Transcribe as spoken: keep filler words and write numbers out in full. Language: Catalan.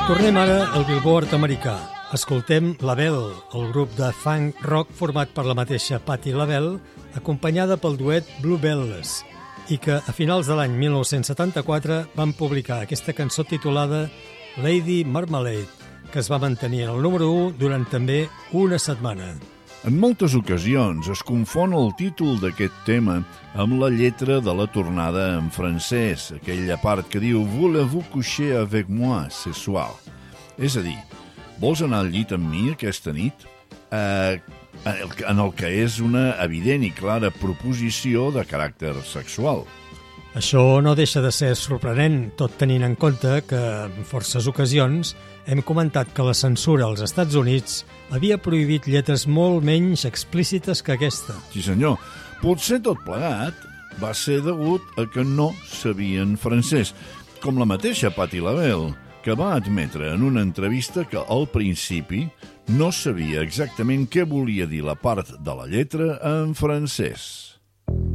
Tornem ara al Billboard americà. Escoltem LaBelle, el grup de funk rock format per la mateixa Patti LaBelle, acompanyada pel duet Bluebells, i que a finals de l'any mil nou-cents setanta-quatre van publicar aquesta cançó titulada Lady Marmalade, que es va mantenir en el número u durant també una setmana. En moltes ocasions es confon el títol d'aquest tema amb la lletra de la tornada en francès, aquella part que diu Voulez-vous coucher avec moi ce soir? És a dir, vols anar al llit amb mi aquesta nit? Eh, en el que és una evident i clara proposició de caràcter sexual. Això no deixa de ser sorprenent, tot tenint en compte que en forces ocasions hem comentat que la censura als Estats Units havia prohibit lletres molt menys explícites que aquesta. Sí senyor, potser tot plegat va ser degut a que no sabien francès, com la mateixa Patti LaBelle, que va admetre en una entrevista que al principi no sabia exactament què volia dir la part de la lletra en francès.